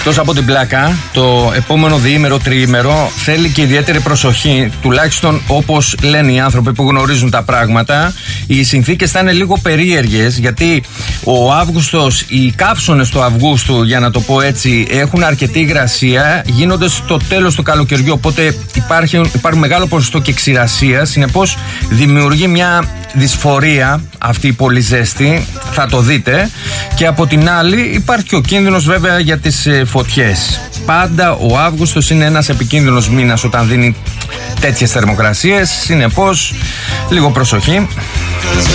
Εκτός από την πλάκα, το επόμενο διήμερο, τριήμερο θέλει και ιδιαίτερη προσοχή, τουλάχιστον όπως λένε οι άνθρωποι που γνωρίζουν τα πράγματα. Οι συνθήκες θα είναι λίγο περίεργες, γιατί ο Αύγουστος, οι καύσωνες του Αυγούστου, για να το πω έτσι, έχουν αρκετή υγρασία, γίνονται στο τέλος του καλοκαιριού, οπότε υπάρχει μεγάλο ποσοστό και ξηρασίας, συνεπώς δημιουργεί μια δυσφορία αυτή η πολύ ζέστη, θα το δείτε. Και από την άλλη υπάρχει και ο κίνδυνος βέβαια για τις φωτιές. Πάντα ο Αύγουστος είναι ένας επικίνδυνος μήνας όταν δίνει τέτοιες θερμοκρασίες, συνεπώς λίγο προσοχή.